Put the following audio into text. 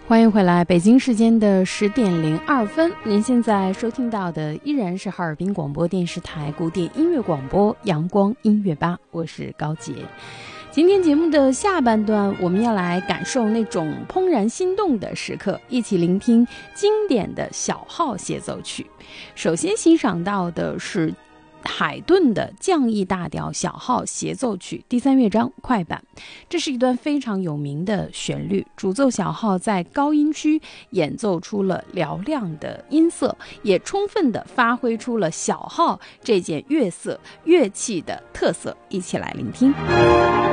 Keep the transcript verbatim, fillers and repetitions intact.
欢迎回来，北京时间的十点零二分，您现在收听到的依然是哈尔滨广播电视台古典音乐广播阳光音乐吧，我是高洁。今天节目的下半段，我们要来感受那种怦然心动的时刻，一起聆听经典的小号协奏曲。首先欣赏到的是海顿的降 E 大调小号协奏曲第三乐章快板，这是一段非常有名的旋律，主奏小号在高音区演奏出了嘹亮的音色，也充分地发挥出了小号这件乐色乐器的特色，一起来聆听。